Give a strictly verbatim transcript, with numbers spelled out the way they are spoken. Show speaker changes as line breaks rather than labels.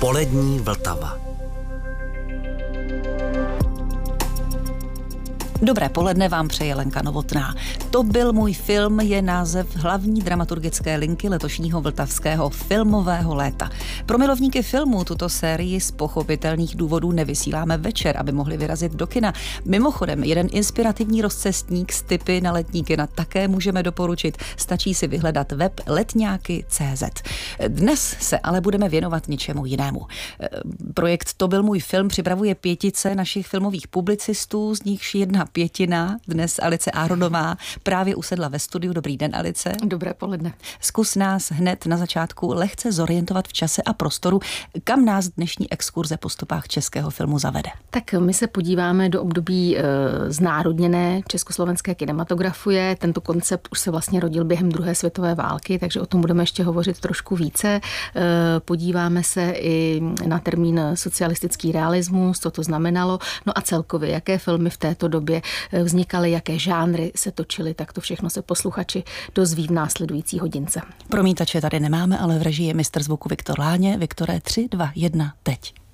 Polední Vltava.
Dobré poledne vám přeje Lenka Novotná. To byl můj film je název hlavní dramaturgické linky letošního vltavského filmového léta. Pro milovníky filmů tuto sérii z pochopitelných důvodů nevysíláme večer, aby mohli vyrazit do kina. Mimochodem, jeden inspirativní rozcestník s tipy na letní kina také můžeme doporučit. Stačí si vyhledat web letňáky tečka cé zet. Dnes se ale budeme věnovat něčemu jinému. Projekt To byl můj film připravuje pětice našich filmových publicistů, z nichž jedna pětina, dnes Alice Áronová, právě usedla ve studiu. Dobrý den, Alice.
Dobré poledne.
Zkus nás hned na začátku lehce zorientovat v čase a prostoru, kam nás dnešní exkurze po stopách českého filmu zavede.
Tak my se podíváme do období e, znárodněné československé kinematografie. Tento koncept už se vlastně rodil během druhé světové války, takže o tom budeme ještě hovořit trošku více. E, podíváme se i na termín socialistický realismus, co to znamenalo, no a celkově, jaké filmy v této době vznikaly, jaké žánry se točily, tak to všechno se posluchači dozví v následující hodince.
Promítače tady nemáme, ale v režii je mistr zvuku Viktor Láně. Viktore, tři, dva, jedna, teď.